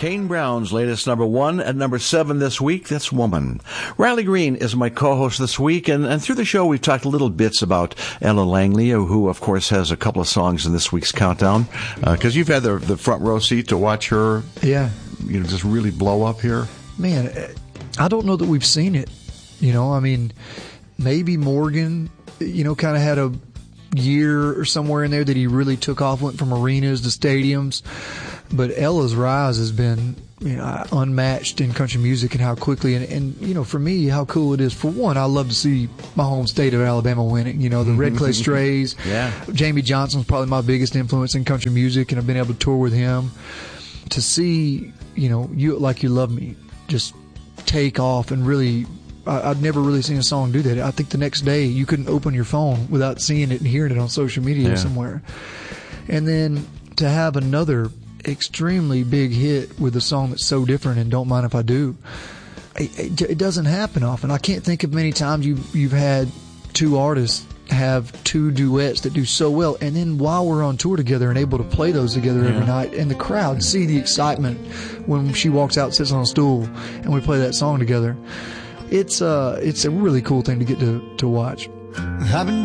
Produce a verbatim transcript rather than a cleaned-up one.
Kane Brown's latest number one. At number seven this week, that's Woman. Riley Green is my co-host this week, and, and through the show we've talked little bits about Ella Langley, who of course has a couple of songs in this week's countdown, because uh, you've had the, the front row seat to watch her, yeah, you know, just really blow up here. Man, I don't know that we've seen it. You know, I mean, maybe Morgan, you know, kind of had a year or somewhere in there that he really took off, went from arenas to stadiums. But Ella's rise has been, you know, unmatched in country music, and how quickly, and, and, you know, for me, how cool it is. For one, I love to see my home state of Alabama winning. You know, the Red Clay Strays. Yeah. Jamie Johnson's probably my biggest influence in country music, and I've been able to tour with him. To see, you know, You Like You Love Me just take off and really, I, I've never really seen a song do that. I think the next day you couldn't open your phone without seeing it and hearing it on social media yeah. somewhere. And then to have another extremely big hit with a song that's so different, and Don't Mind If I Do, it, it, it doesn't happen often. I can't think of many times you, you've had two artists have two duets that do so well, and then while we're on tour together and able to play those together yeah. every night, and the crowd see the excitement when she walks out, sits on a stool, and we play that song together. It's uh, it's a really cool thing to get to to watch. Having